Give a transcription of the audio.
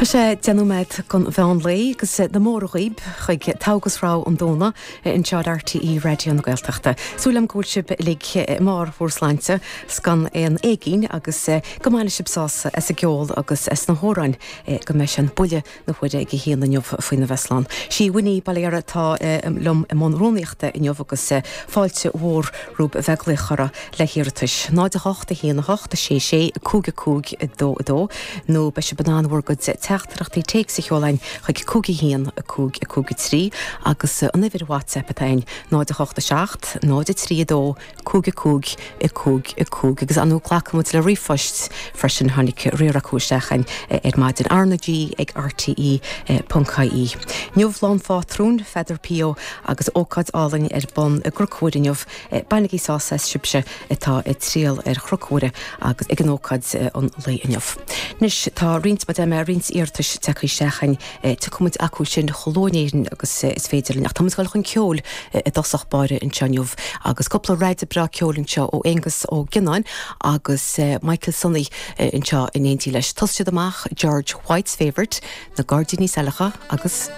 sé denúméid gon bhean lé agus na mórghaib chuig tágusrá an dóna in tead RTE Radio na Gaeltachta. Súlam gúilsib lig mar fórsláinte scan an éigín agus gomáine sibsás as a geol agus as na hórain go meis an bulle na chuide ag hían na neomh faoin na Westland. Sí winní baléara tá lom món róníochta in neomh agus fáilte hór rúb bheglichara le hiirtais. Náid a hochta hían na hochta sé cúg dó nó be se banánhór go teachtarachtaí teag sa cheolainn chuig cúgi hían a cúg trí agus an nifir WhatsApp atain 987 932 cúg agus anú clacamút le rifost freisin tháinig riaracúisteachain maidin arnagí ag RTE.caí. Neomh lán fátrún feidir pio agus ócad álainn bon grocúirinneomh bainigí sása sibse atá tríal chrocúire agus ag an ócad an léinneomh. Nis tá rint rins íirtas techaí seachain tucumid acu sin cholónéirin agus is féidir nach Thomas gáil chun ceol dosach bare in Tseanniuh agus coppla réide bra ceolinn seo ó Angus ó Ginnáin agus Michael Sonny in seo in éintí leis toste amach George White's Favourite na Guardianí Salacha agus